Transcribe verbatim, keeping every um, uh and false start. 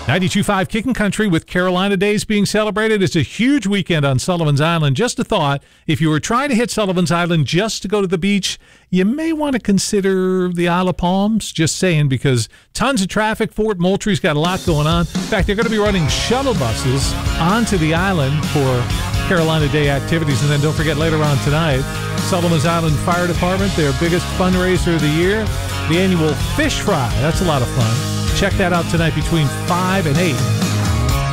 ninety-two point five Kicking Country with Carolina Days being celebrated. It's a huge weekend on Sullivan's Island. Just a thought, if you were trying to hit Sullivan's Island just to go to the beach, you may want to consider the Isle of Palms. Just saying, because tons of traffic. Fort Moultrie's got a lot going on. In fact, they're going to be running shuttle buses onto the island for Carolina Day activities. And then don't forget, later on tonight, Sullivan's Island Fire Department, their biggest fundraiser of the year, the annual Fish Fry. That's a lot of fun. Check that out tonight between five and eight.